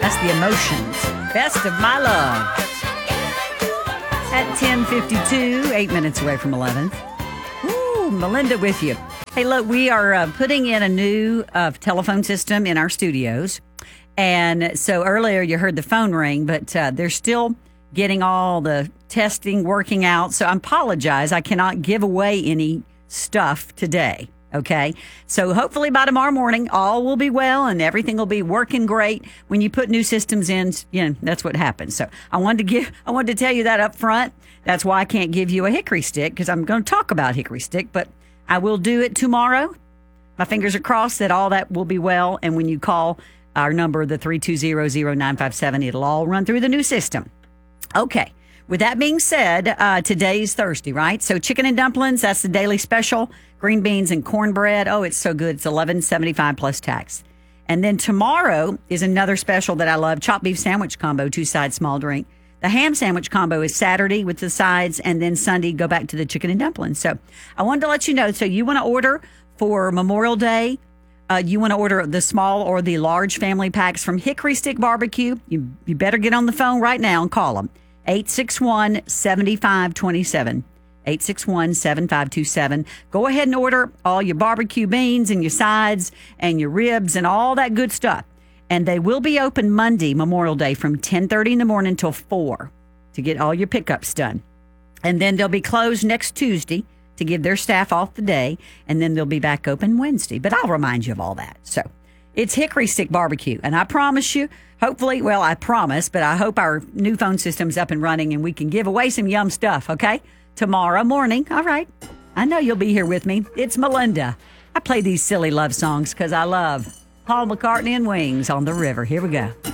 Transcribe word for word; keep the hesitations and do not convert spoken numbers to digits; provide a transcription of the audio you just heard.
That's the Emotions. Best of My Love. At ten fifty-two, eight minutes away from eleven. Ooh, Melinda with you. Hey, look, we are uh, putting in a new uh, telephone system in our studios. And so earlier you heard the phone ring, but uh, they're still getting all the testing working out. So I apologize. I cannot give away any stuff today. Okay. So hopefully by tomorrow morning, all will be well and everything will be working great. When you put new systems in, you know, that's what happens. So I wanted to give, I wanted to tell you that up front. That's why I can't give you a hickory stick, because I'm going to talk about hickory stick, but I will do it tomorrow. My fingers are crossed that all that will be well. And when you call our number, the three two zero, zero nine five seven, it'll all run through the new system. Okay. With that being said, uh, today's Thursday, right? So chicken and dumplings, that's the daily special. Green beans and cornbread. Oh, it's so good. It's eleven seventy-five plus tax. And then tomorrow is another special that I love, chopped beef sandwich combo, two sides, small drink. The ham sandwich combo is Saturday with the sides, and then Sunday go back to the chicken and dumplings. So I wanted to let you know, so you want to order for Memorial Day, uh, you want to order the small or the large family packs from Hickory Stick Barbecue, you, you better get on the phone right now and call them. eight six one, seven five two seven. eight six one, seven five two seven. Go ahead and order all your barbecue beans and your sides and your ribs and all that good stuff. And they will be open Monday, Memorial Day, from ten thirty in the morning until four to get all your pickups done. And then they'll be closed next Tuesday to give their staff off the day. And then they'll be back open Wednesday. But I'll remind you of all that. So it's Hickory Stick Barbecue. And I promise you, hopefully, well, I promise, but I hope our new phone system's up and running and we can give away some yum stuff, okay? Tomorrow morning. All right. I know you'll be here with me. It's Melinda. I play these silly love songs because I love Paul McCartney and Wings on the River. Here we go.